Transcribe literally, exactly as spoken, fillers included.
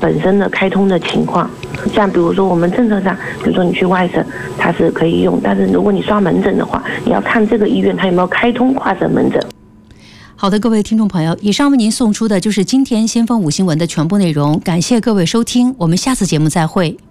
本身的开通的情况。像比如说我们政策上，比如说你去外省它是可以用，但是如果你刷门诊的话，你要看这个医院它有没有开通跨省门诊。 好的，各位听众朋友，以上为您送出的就是今天先锋五新闻的全部内容，感谢各位收听，我们下次节目再会。